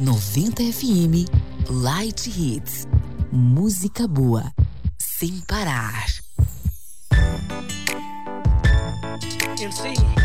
90 FM Light Hits. Música boa, sem parar. MC